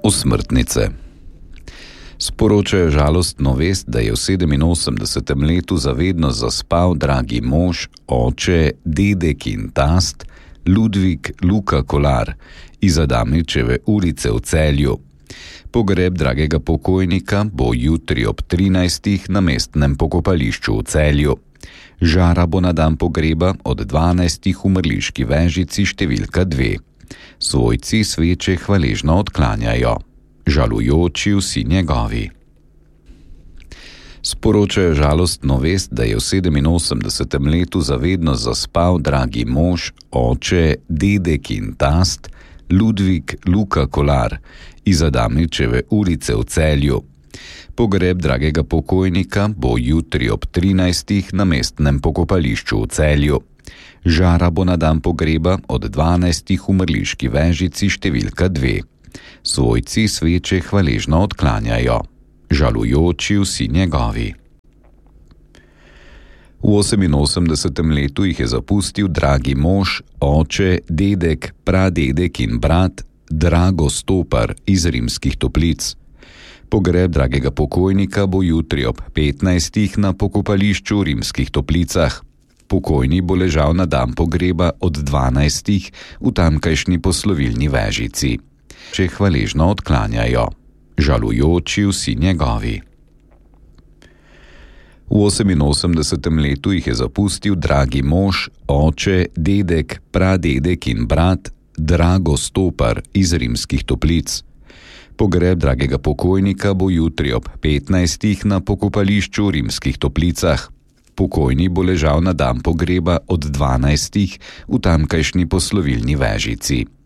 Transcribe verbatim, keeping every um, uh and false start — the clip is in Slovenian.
Osmrtnice. Sporočajo žalostno vest, da je v sedeminosemdesetem letu zavedno zaspal dragi mož, oče, dedek in tast Ludvik Luka Kolar iz Adamičeve ulice v Celju. Pogreb dragega pokojnika bo jutri ob trinajstih na mestnem pokopališču v Celju. Žara bo na dan pogreba od dvanajstih v Mrliški vežici številka dve. Svojci sveče hvaležno odklanjajo, žalujoči vsi njegovi. Sporočajo žalostno vest, da je v sedeminosemdesetem letu zavedno zaspal dragi mož, oče, dedek in tast Ludvik Luka Kolar iz Adamičeve ulice v Celju. Pogreb dragega pokojnika bo jutri ob trinajstih na mestnem pokopališču v Celju. Žara bo na dan pogreba od dvanajstih v Mrliški vežici številka dve. Svojci sveče hvaležno odklanjajo, žalujoči vsi njegovi. V oseminosemdesetem letu jih je zapustil dragi mož, oče, dedek, pradedek in brat Drago Stopar iz Rimskih Toplic. Pogreb dragega pokojnika bo jutri ob petnajstih na pokopališču v Rimskih Toplicah. Pokojni bo ležal na dan pogreba od dvanajstih v tamkajšnji poslovilni vežici. Če hvaležno odklanjajo, žalujoči vsi njegovi. V oseminosemdesetem letu jih je zapustil dragi mož, oče, dedek, pradedek in brat Drago Stopar iz Rimskih Toplic. Pogreb dragega pokojnika bo jutri ob petnajstih na pokopališču v Rimskih Toplicah. Pokojni bo ležal na dan pogreba od dvanajstih v tamkajšnji poslovilni vežici.